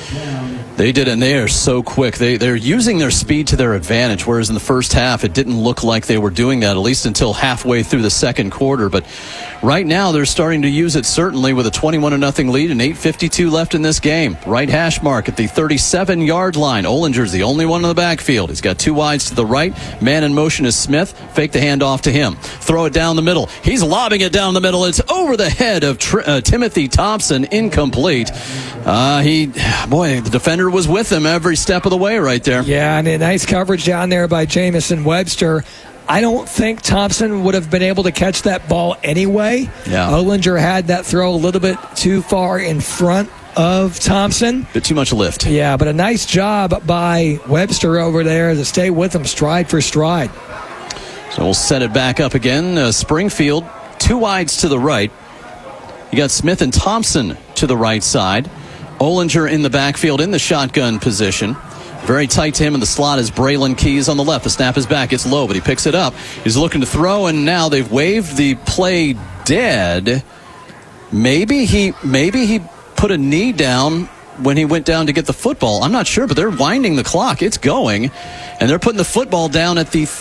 They did, and they are so quick. They, they're using their speed to their advantage, whereas in the first half, it didn't look like they were doing that, at least until halfway through the second quarter. But right now, they're starting to use it, certainly, with a twenty-one to nothing lead and eight fifty-two left in this game. Right hash mark at the thirty-seven-yard line. Ollinger's the only one in the backfield. He's got two wides to the right. Man in motion is Smith. Fake the handoff to him. Throw it down the middle. He's lobbing it down the middle. It's over the head of Tr- uh, Timothy Thompson. Incomplete. Uh, he, boy, the defender was with him every step of the way right there. Yeah, and a nice coverage down there by Jamison Webster. I don't think Thompson would have been able to catch that ball anyway. Yeah. Ollinger had that throw a little bit too far in front of Thompson. Bit too much lift. Yeah, but a nice job by Webster over there to stay with him stride for stride. So we'll set it back up again. Uh, Springfield, two wides to the right. You got Smith and Thompson to the right side. Ollinger in the backfield in the shotgun position. Very tight to him in the slot is Braylon Keys on the left. The snap is back. It's low, but he picks it up. He's looking to throw, and now they've waved the play dead. Maybe he maybe he put a knee down when he went down to get the football. I'm not sure, but they're winding the clock. It's going, and they're putting the football down at the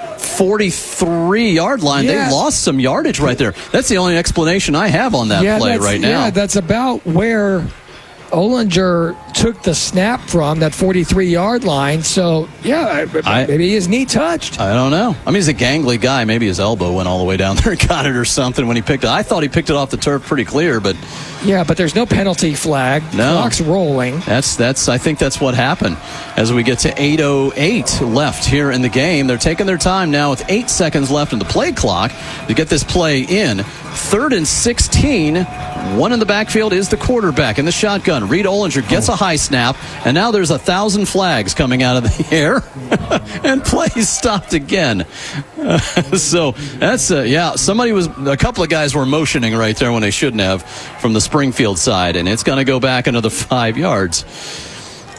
forty-three-yard line. Yeah. They lost some yardage right there. That's the only explanation I have on that yeah, play right now. Yeah, that's about where Ollinger took the snap from, that forty-three-yard line. So, yeah, I, maybe his knee touched. I don't know. I mean, he's a gangly guy. Maybe his elbow went all the way down there and got it or something when he picked it. I thought he picked it off the turf pretty clear, but... Yeah, but there's no penalty flag. No. Clock's rolling. That's that's. I think that's what happened. As we get to eight oh eight left here in the game, they're taking their time now with eight seconds left in the play clock to get this play in. Third and sixteen. One in the backfield is the quarterback in the shotgun. Reed Ollinger gets a high snap, and now there's a thousand flags coming out of the air, and play stopped again. Uh, so that's uh, yeah. Somebody was a couple of guys were motioning right there when they shouldn't have from the Springfield side, and it's going to go back another five yards.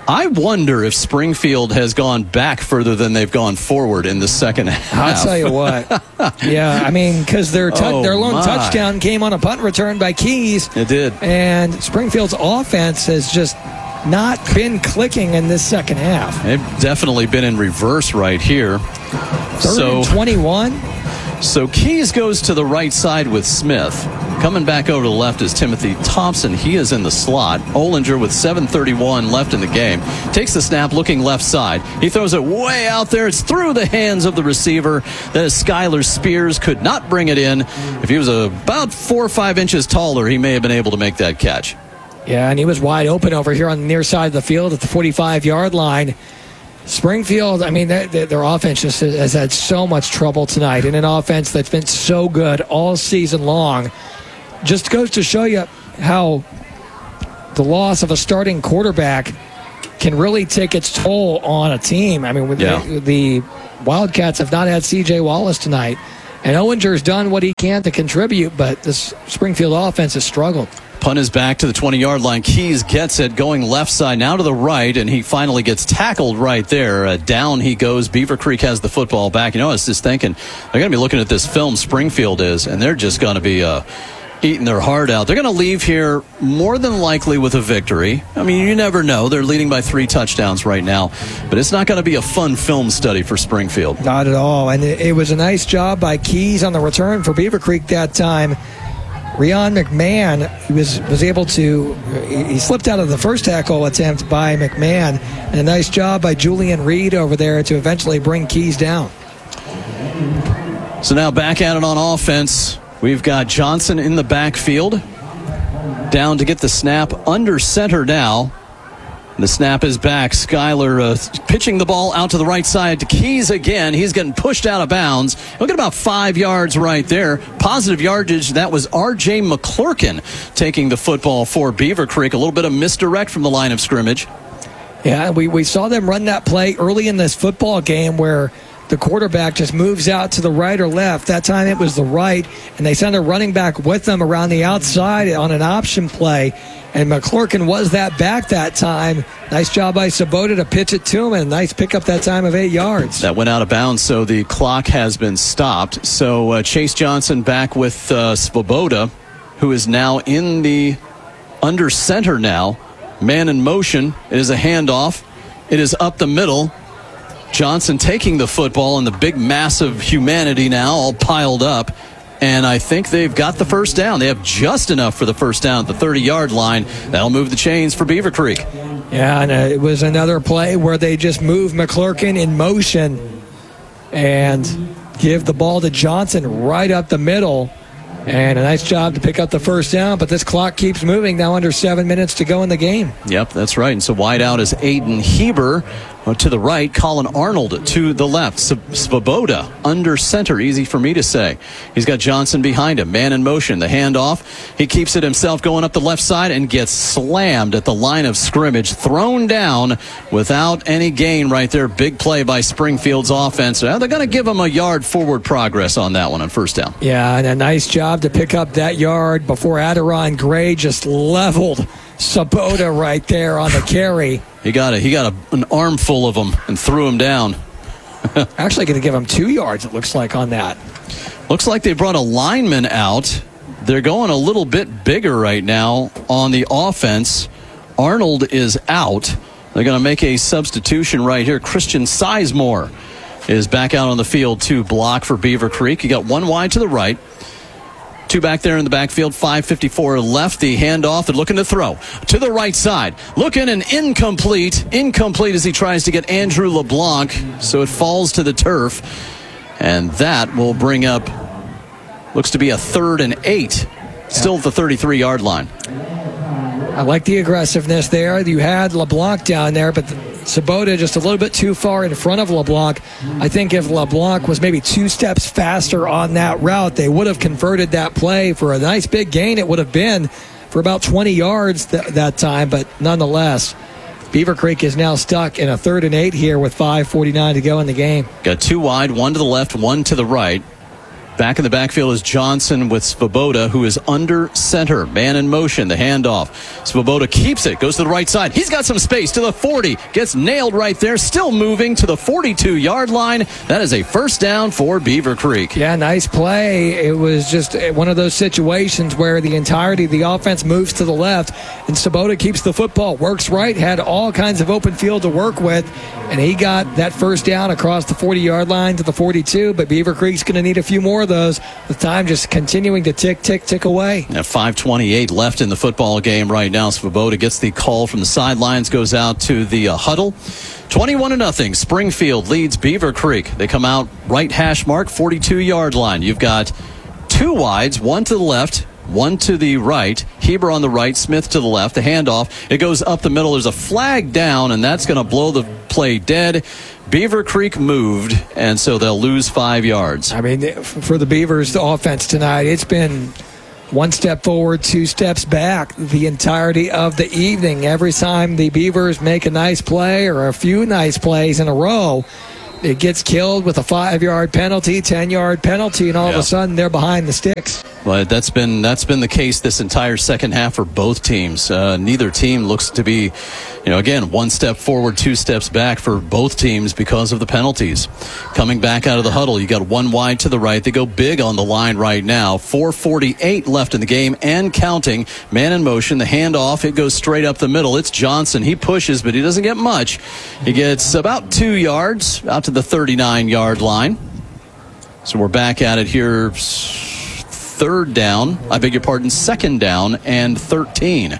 I wonder if Springfield has gone back further than they've gone forward in the second half. I'll tell you what. Yeah, I mean, because their, tu- Oh, their lone my. touchdown came on a punt return by Keys. It did. And Springfield's offense has just not been clicking in this second half. They've definitely been in reverse right here. Third so, and twenty-one. So Keys goes to the right side with Smith. Coming back over to the left is Timothy Thompson. He is in the slot. Olinger with seven thirty-one left in the game. Takes the snap looking left side. He throws it way out there. It's through the hands of the receiver. That is Skylar Spears. Could not bring it in. If he was about four or five inches taller, he may have been able to make that catch. Yeah, and he was wide open over here on the near side of the field at the forty-five-yard line. Springfield, I mean, their, their offense just has had so much trouble tonight. In an offense that's been so good all season long. Just goes to show you how the loss of a starting quarterback can really take its toll on a team. I mean, with Yeah. the, the Wildcats have not had C J Wallace tonight. And Owenger's done what he can to contribute, but this Springfield offense has struggled. Punt is back to the twenty-yard line. Keys gets it, going left side, now to the right, and he finally gets tackled right there. Uh, down he goes. Beaver Creek has the football back. You know, I was just thinking, they're going to be looking at this film, Springfield is, and they're just going to be uh, eating their heart out. They're going to leave here more than likely with a victory. I mean, you never know. They're leading by three touchdowns right now, but it's not going to be a fun film study for Springfield. Not at all. And it, it was a nice job by Keys on the return for Beaver Creek that time. Rion McMahon he was, was able to, he slipped out of the first tackle attempt by McMahon, and a nice job by Julian Reed over there to eventually bring Keys down. So now back at it on offense. We've got Johnson in the backfield. Down to get the snap under center now. The snap is back. Skyler uh, pitching the ball out to the right side to Keys again. He's getting pushed out of bounds. Look at about five yards right there. Positive yardage. That was R J McClurkin taking the football for Beaver Creek. A little bit of misdirect from the line of scrimmage. Yeah, we, we saw them run that play early in this football game where the quarterback just moves out to the right or left. That time it was the right, and they sent a running back with them around the outside on an option play. And McClurkin was that back that time. Nice job by Sabota to pitch it to him, and a nice pickup that time of eight yards. That went out of bounds, so the clock has been stopped. So uh, Chase Johnson back with uh, Svoboda, who is now in the under center now. Man in motion. It is a handoff. It is up the middle. Johnson taking the football, and the big massive humanity now all piled up. And I think they've got the first down. They have just enough for the first down at the thirty-yard line. That'll move the chains for Beaver Creek. Yeah, and uh, it was another play where they just moved McClurkin in motion and give the ball to Johnson right up the middle. And a nice job to pick up the first down, but this clock keeps moving. Now under seven minutes to go in the game. Yep, that's right. And so wide out is Aiden Heber to the right, Colin Arnold to the left. Svoboda under center, easy for me to say. He's got Johnson behind him, man in motion, the handoff. He keeps it himself going up the left side and gets slammed at the line of scrimmage, thrown down without any gain right there. Big play by Springfield's offense. Now they're going to give him a yard forward progress on that one on first down. Yeah, and a nice job to pick up that yard before Adiron Gray just leveled Sabota right there on the carry. He got a, he got a, an armful of them and threw him down. Actually going to give him two yards, it looks like, on that. Looks like they brought a lineman out. They're going a little bit bigger right now on the offense. Arnold is out. They're going to make a substitution right here. Christian Sizemore is back out on the field to block for Beaver Creek. You got one wide to the right. Two back there in the backfield, five fifty-four left. The handoff and looking to throw to the right side. Looking and incomplete. Incomplete as he tries to get Andrew LeBlanc. So it falls to the turf. And that will bring up, looks to be a third and eight. Still at the thirty-three-yard line. I like the aggressiveness there. You had LeBlanc down there, but Sabota just a little bit too far in front of LeBlanc. I think if LeBlanc was maybe two steps faster on that route, they would have converted that play for a nice big gain. It would have been for about twenty yards th- that time, but nonetheless, Beaver Creek is now stuck in a third and eight here with five forty-nine to go in the game. Got two wide, one to the left, one to the right. Back in the backfield is Johnson with Svoboda, who is under center. Man in motion, the handoff. Svoboda keeps it, goes to the right side. He's got some space to the forty. Gets nailed right there, still moving to the forty-two-yard line. That is a first down for Beaver Creek. Yeah, nice play. It was just one of those situations where the entirety of the offense moves to the left, and Svoboda keeps the football, works right, had all kinds of open field to work with, and he got that first down across the forty-yard line to the forty-two, but Beaver Creek's going to need a few more of those, with time just continuing to tick, tick, tick away. At five twenty-eight left in the football game right now. Svoboda gets the call from the sidelines, goes out to the uh, huddle. twenty-one to nothing. Springfield leads Beaver Creek. They come out right hash mark, forty-two-yard line. You've got two wides, one to the left, one to the right. Heber on the right, Smith to the left. The handoff, it goes up the middle. There's a flag down, and that's going to blow the play dead. Beaver Creek moved, and so they'll lose five yards. I mean, for the Beavers, the offense tonight, it's been one step forward, two steps back the entirety of the evening. Every time the Beavers make a nice play or a few nice plays in a row, it gets killed with a five-yard penalty, ten-yard penalty, and all yeah. of a sudden they're behind the sticks. But that's been that's been the case this entire second half for both teams. Uh, neither team looks to be, you know, again, one step forward, two steps back for both teams because of the penalties. Coming back out of the huddle, you got one wide to the right. They go big on the line right now. four forty-eight left in the game and counting. Man in motion, the handoff, it goes straight up the middle. It's Johnson. He pushes, but he doesn't get much. He gets about two yards out to the thirty-nine-yard line. So we're back at it here. Third down, I beg your pardon, second down and thirteen.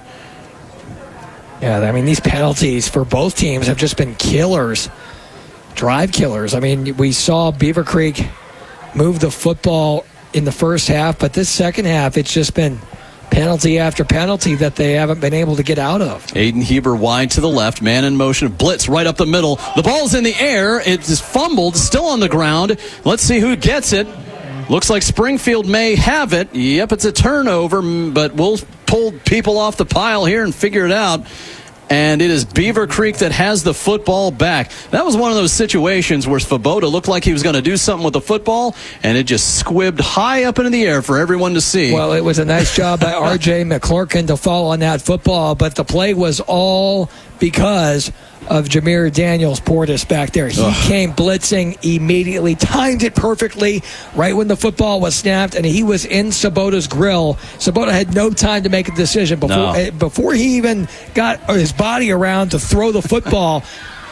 Yeah, I mean, these penalties for both teams have just been killers, drive killers. I mean, we saw Beaver Creek move the football in the first half, but this second half, it's just been penalty after penalty that they haven't been able to get out of. Aiden Heber wide to the left, man in motion, blitz right up the middle. The ball's in the air, it is fumbled, still on the ground. Let's see who gets it. Looks like Springfield may have it. Yep, it's a turnover, but we'll pull people off the pile here and figure it out. And it is Beaver Creek that has the football back. That was one of those situations where Svoboda looked like he was going to do something with the football, and it just squibbed high up into the air for everyone to see. Well, it was a nice job by R J McClurkin to fall on that football, but the play was all because of Jameer Daniels Portis back there. He Ugh. came blitzing immediately, timed it perfectly right when the football was snapped, and he was in Svoboda's grill. Svoboda had no time to make a decision before no. before he even got his body around to throw the football.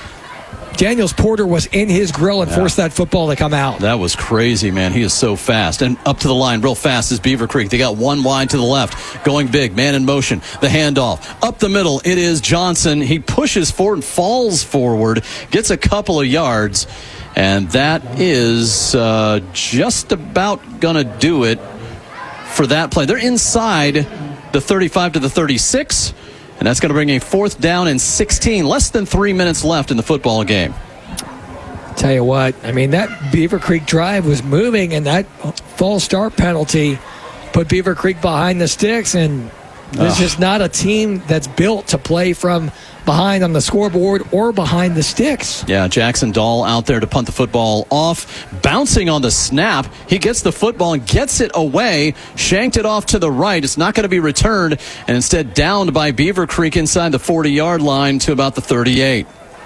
Daniels Porter was in his grill and yeah. forced that football to come out. That was crazy, man. He is so fast. And up to the line real fast is Beaver Creek. They got one wide to the left. Going big. Man in motion. The handoff. Up the middle. It is Johnson. He pushes forward, falls forward, gets a couple of yards. And that is uh, just about going to do it for that play. They're inside the thirty-five to the thirty-six. And that's going to bring a fourth down and sixteen. Less than three minutes left in the football game. Tell you what, I mean, that Beaver Creek drive was moving, and that false start penalty put Beaver Creek behind the sticks. And this Ugh. is not a team that's built to play from behind on the scoreboard or behind the sticks. Yeah, Jackson Dahl out there to punt the football off. Bouncing on the snap. He gets the football and gets it away. Shanked it off to the right. It's not going to be returned, and instead downed by Beaver Creek inside the forty-yard line to about the thirty-eight.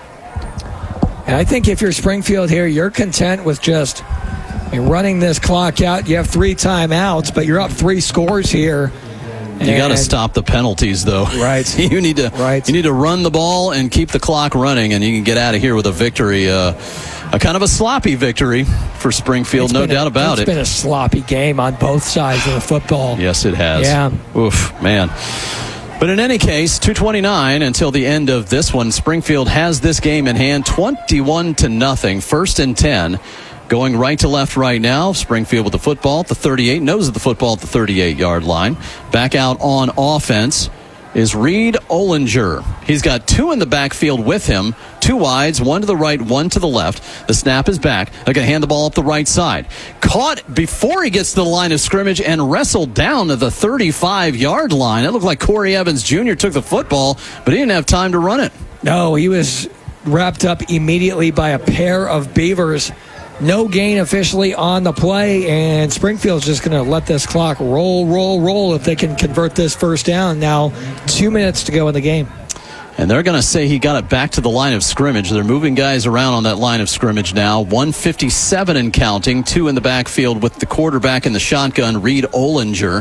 And I think if you're Springfield here, you're content with just running this clock out. You have three timeouts, but you're up three scores here. You got to stop the penalties, though. Right. you need to. Right. You need to run the ball and keep the clock running, and you can get out of here with a victory. Uh, a kind of a sloppy victory for Springfield, it's no doubt a, about it's it. It's been a sloppy game on both sides of the football. Yes, it has. Yeah. Oof, man. But in any case, two twenty-nine until the end of this one. Springfield has this game in hand, twenty-one to nothing. First and ten. Going right to left right now. Springfield with the football at the thirty-eight. Nose of the football at the thirty-eight-yard line. Back out on offense is Reed Ollinger. He's got two in the backfield with him. Two wides, one to the right, one to the left. The snap is back. They're going to hand the ball up the right side. Caught before he gets to the line of scrimmage and wrestled down to the thirty-five-yard line. It looked like Corey Evans Junior took the football, but he didn't have time to run it. No, he was wrapped up immediately by a pair of Beavers no gain officially on the play, and Springfield's just going to let this clock roll, roll, roll if they can convert this first down. Now, two minutes to go in the game. And they're going to say he got it back to the line of scrimmage. They're moving guys around on that line of scrimmage now. one fifty-seven and counting. Two in the backfield with the quarterback in the shotgun, Reed Ollinger.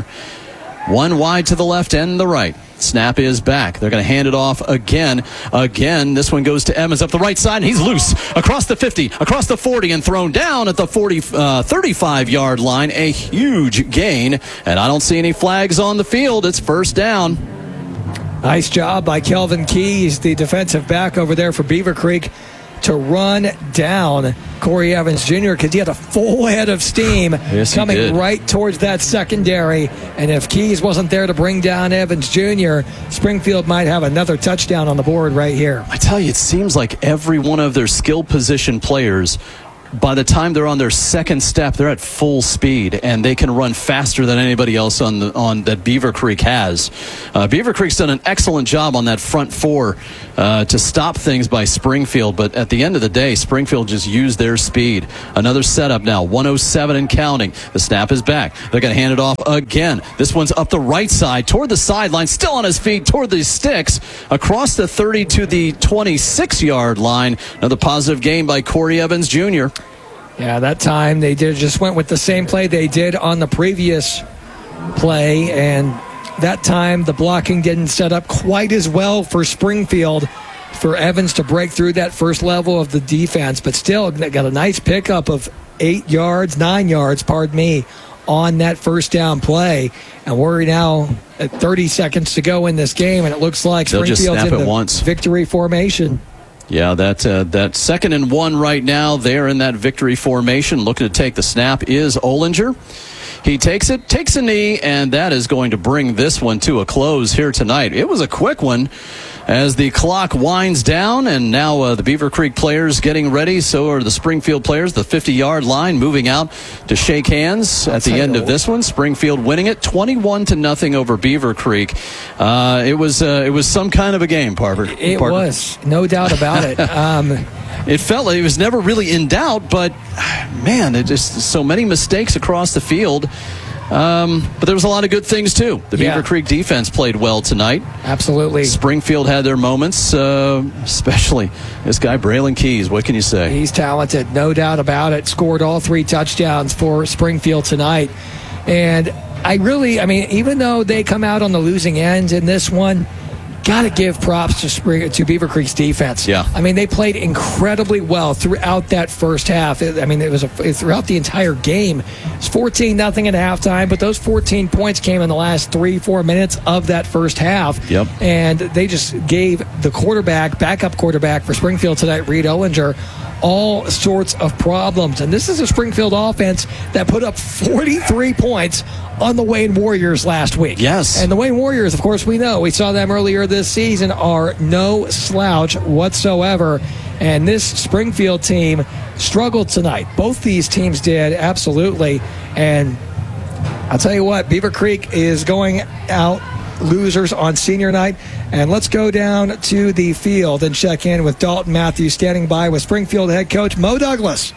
One wide to the left and the right. Snap is back. They're going to hand it off again. Again, this one goes to Evans up the right side, and he's loose across the fifty, across the forty, and thrown down at the forty, uh, thirty-five-yard line. A huge gain, and I don't see any flags on the field. It's first down. Nice job by Kelvin Keys, the defensive back over there for Beaver Creek, to run down Corey Evans Junior because he had a full head of steam yes, coming right towards that secondary. And if Keys wasn't there to bring down Evans Junior, Springfield might have another touchdown on the board right here. I tell you, it seems like every one of their skill position players, by the time they're on their second step, they're at full speed, and they can run faster than anybody else on the on that Beaver Creek has. Uh, Beaver Creek's done an excellent job on that front four uh, to stop things by Springfield, but at the end of the day, Springfield just used their speed. Another setup now, one oh seven and counting. The snap is back. They're going to hand it off again. This one's up the right side, toward the sideline, still on his feet, toward the sticks, across the thirty to the twenty-six-yard line. Another positive gain by Corey Evans Junior Yeah, that time they did just went with the same play they did on the previous play, and that time the blocking didn't set up quite as well for Springfield for Evans to break through that first level of the defense, but still they got a nice pickup of eight yards, nine yards, pardon me, on that first down play. And we're now at thirty seconds to go in this game, and it looks like They'll Springfield's just snap in the it once. victory formation. Yeah, that uh, that second and one right now, they're in that victory formation. Looking to take the snap is Ollinger. He takes it, takes a knee, and that is going to bring this one to a close here tonight. It was a quick one as the clock winds down, and now uh, the Beaver Creek players getting ready. So are the Springfield players. The fifty-yard line moving out to shake hands at the end of this one. Springfield winning it twenty-one to nothing over Beaver Creek. Uh, it was uh, it was some kind of a game, Parker. It Parker. was, no doubt about it. Um, It felt like it was never really in doubt, but man, it just so many mistakes across the field. Um, but there was a lot of good things too. The Yeah. Beaver Creek defense played well tonight. Absolutely. Springfield had their moments, uh, especially this guy Braylon Keys. What can you say? He's talented, no doubt about it. Scored all three touchdowns for Springfield tonight. And I really, I mean, even though they come out on the losing end in this one, got to give props to Spring, to Beaver Creek's defense. Yeah. I mean, they played incredibly well throughout that first half. It, I mean, it was a, throughout the entire game. It's fourteen nothing at halftime, but those fourteen points came in the last three, four minutes of that first half. Yep. And they just gave the quarterback, backup quarterback for Springfield tonight, Reed Ollinger, all sorts of problems. And this is a Springfield offense that put up forty-three points on the Wayne Warriors last week. Yes. And the Wayne Warriors, of course, we know, we saw them earlier this season, are no slouch whatsoever. And this Springfield team struggled tonight. Both these teams did, absolutely. And I'll tell you what, Beaver Creek is going out losers on senior night. And let's go down to the field and check in with Dalton Matthews, standing by with Springfield head coach Mo Douglas.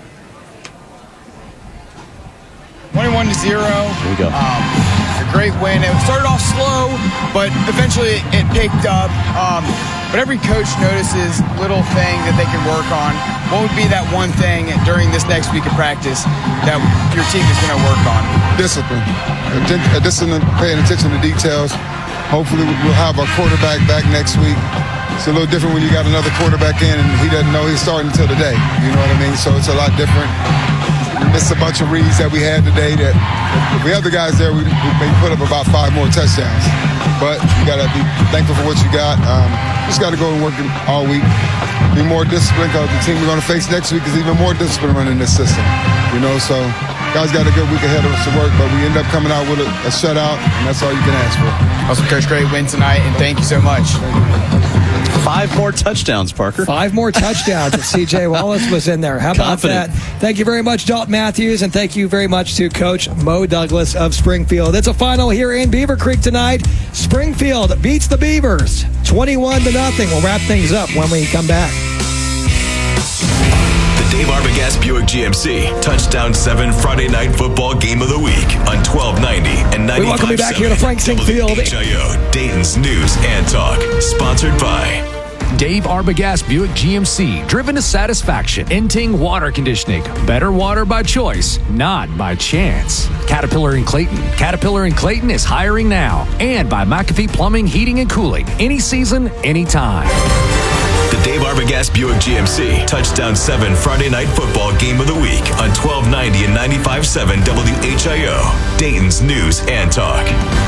twenty-one to zero. Here we go. Um, a great win. It started off slow, but eventually it picked up. Um, but every coach notices little thing that they can work on. What would be that one thing during this next week of practice that your team is going to work on? Discipline. Atten- Discipline, paying attention to details. Hopefully we'll have our quarterback back next week. It's a little different when you got another quarterback in and he doesn't know he's starting until the day. You know what I mean? So it's a lot different. Missed a bunch of reads that we had today that if we have the guys there, we, we may put up about five more touchdowns. But you got to be thankful for what you got. Um, just got to go and work all week. Be more disciplined because the team we're going to face next week is even more disciplined running this system. You know, so guys got a good week ahead of us to work, but we end up coming out with a, a shutout, and that's all you can ask for. Awesome, Coach. Great win tonight, and thank you so much. Five more touchdowns, Parker. Five more touchdowns if C J Wallace was in there. How about Confident. that? Thank you very much, Dalton Matthews, and thank you very much to Coach Mo Douglas of Springfield. It's a final here in Beaver Creek tonight. Springfield beats the Beavers twenty-one to nothing. We'll wrap things up when we come back. The Dave Arbogast Buick G M C Touchdown seven Friday Night Football Game of the Week on twelve ninety and ninety-five point seven. We welcome you back here to Frank Sinkfield. W H I O, Dayton's News and Talk. Sponsored by Dave Arbogast Buick G M C, driven to satisfaction. Inting Water Conditioning, better water by choice, not by chance. Caterpillar and Clayton, Caterpillar and Clayton is hiring now. And by McAfee Plumbing, Heating and Cooling, any season, anytime. The Dave Arbogast Buick G M C Touchdown seven Friday Night Football Game of the Week on twelve ninety and ninety-five point seven W H I O, Dayton's News and Talk.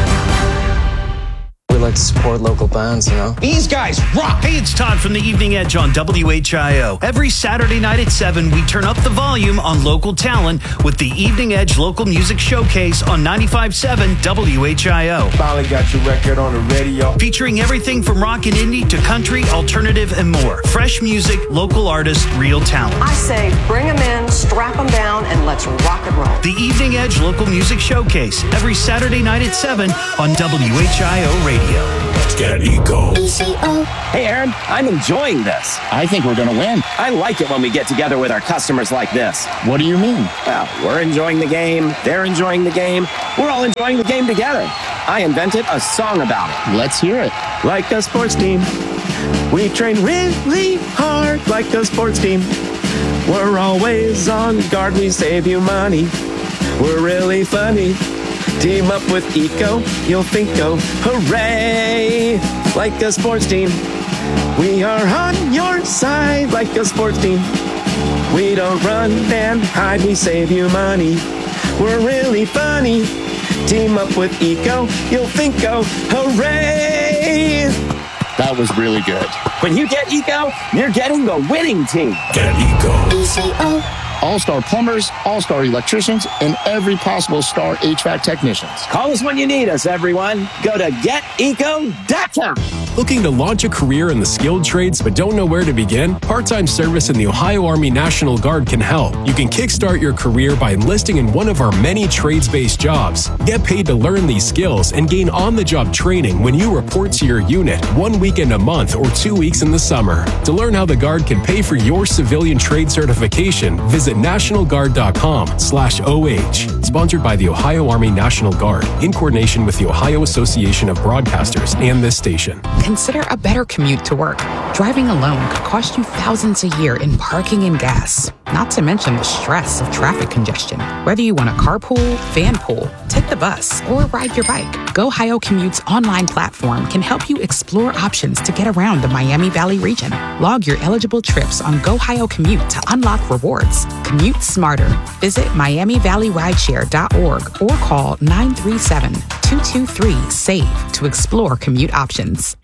We like to support local bands, you know? These guys rock! Hey, it's Todd from the Evening Edge on W H I O. Every Saturday night at seven, we turn up the volume on local talent with the Evening Edge Local Music Showcase on ninety-five point seven W H I O. Finally got your record on the radio. Featuring everything from rock and indie to country, alternative, and more. Fresh music, local artists, real talent. I say bring them in, strap them down, and let's rock and roll. The Evening Edge Local Music Showcase, every Saturday night at seven on W H I O Radio. Let's get Eco. Hey, Aaron, I'm enjoying this. I think we're going to win. I like it when we get together with our customers like this. What do you mean? Well, we're enjoying the game. They're enjoying the game. We're all enjoying the game together. I invented a song about it. Let's hear it. Like a sports team, we train really hard like a sports team. We're always on guard. We save you money. We're really funny. Team up with Eco, you'll think, oh, hooray! Like a sports team, we are on your side. Like a sports team, we don't run and hide, we save you money. We're really funny. Team up with Eco, you'll think, oh, hooray! That was really good. When you get Eco, you're getting the winning team. Get Eco. E C O. All-star plumbers, all-star electricians, and every possible star H V A C technicians. Call us when you need us, everyone. Go to get eco dot com. Looking to launch a career in the skilled trades but don't know where to begin? Part-time service in the Ohio Army National Guard can help. You can kickstart your career by enlisting in one of our many trades-based jobs. Get paid to learn these skills and gain on-the-job training when you report to your unit one weekend a month or two weeks in the summer. To learn how the Guard can pay for your civilian trade certification, visit national guard dot com slash O H. Sponsored by the Ohio Army National Guard in coordination with the Ohio Association of Broadcasters and this station. Consider a better commute to work. Driving alone could cost you thousands a year in parking and gas, not to mention the stress of traffic congestion. Whether you want a carpool, van pool, take the bus, or ride your bike, GoHio Commute's online platform can help you explore options to get around the Miami Valley region. Log your eligible trips on GoHio Commute to unlock rewards. Commute smarter. Visit miami valley rideshare dot org or call nine three seven, two two three, SAVE to explore commute options.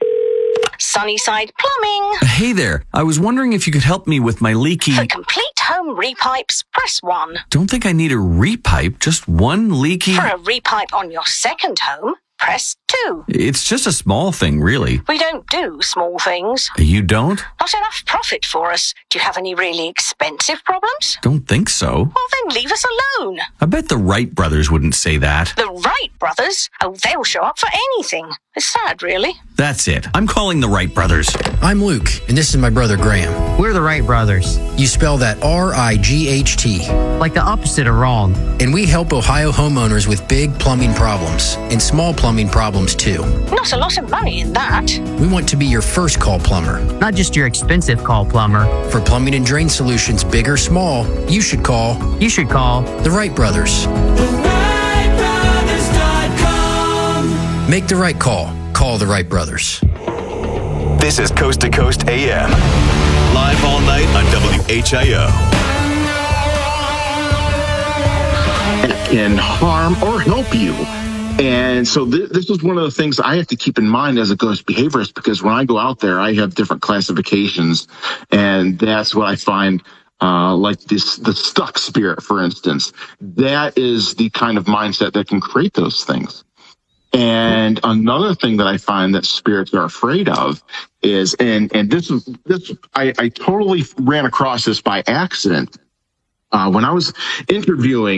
Sunnyside Plumbing. Hey there. I was wondering if you could help me with my leaky... For complete home repipes, press one. Don't think I need a repipe, just one leaky... For a repipe on your second home, press two. It's just a small thing, really. We don't do small things. You don't? Not enough profit for us. Do you have any really expensive problems? Don't think so. Well, then leave us alone. I bet the Wright brothers wouldn't say that. The Wright brothers? Oh, they'll show up for anything. It's sad, really. That's it. I'm calling the Wright brothers. I'm Luke, and this is my brother Graham. We're the Wright brothers. You spell that R I G H T. Like the opposite of wrong. And we help Ohio homeowners with big plumbing problems and small plumbing problems too. Not a lot of money in that. We want to be your first call plumber. Not just your expensive call plumber. For plumbing and drain solutions, big or small, you should call. You should call the Wright brothers. the wright brothers dot com. Make the right call. Call the Wright brothers. This is Coast to Coast A M. Live all night on W H I O. Can harm or help you. And so th- this is one of the things I have to keep in mind as a ghost behaviorist, because when I go out there, I have different classifications. And that's what I find, uh, like this, the stuck spirit, for instance. That is the kind of mindset that can create those things. And another thing that I find that spirits are afraid of is, and, and this is, this, I, I totally ran across this by accident. Uh, when I was interviewing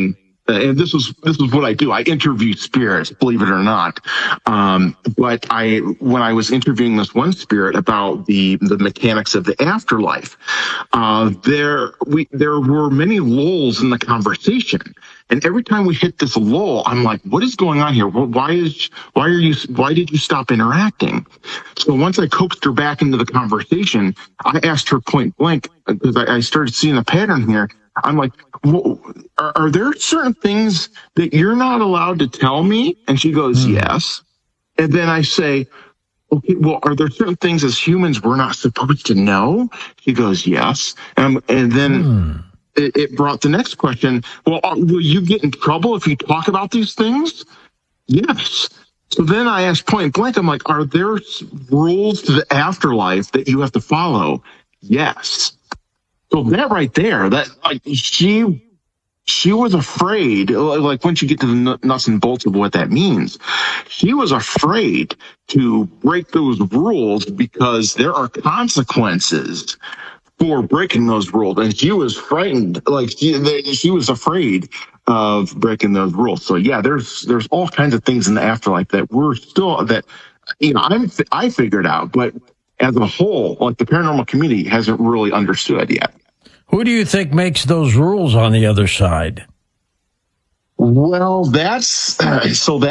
and this is this is what I do. I interview spirits, believe it or not. Um, but I, when I was interviewing this one spirit about the the mechanics of the afterlife, uh, there we there were many lulls in the conversation, and every time we hit this lull, I'm like, "What is going on here? Why is why are you why did you stop interacting?" So once I coaxed her back into the conversation, I asked her point blank, because I, I started seeing a pattern here. I'm like, well, are, are there certain things that you're not allowed to tell me? And she goes, mm. yes. And then I say, okay, well, are there certain things as humans we're not supposed to know? She goes, yes. And, and then mm. it, it brought the next question. Well, are, will you get in trouble if you talk about these things? Yes. So then I asked point blank, I'm like, are there rules to the afterlife that you have to follow? Yes. So that right there, that like she, she was afraid, like once you get to the nuts and bolts of what that means, she was afraid to break those rules because there are consequences for breaking those rules. And she was frightened, like she, she was afraid of breaking those rules. So yeah, there's, there's all kinds of things in the afterlife that we're still, that, you know, I'm, I figured out, but as a whole, like the paranormal community hasn't really understood yet. Who do you think makes those rules on the other side? Well, that's uh, so that.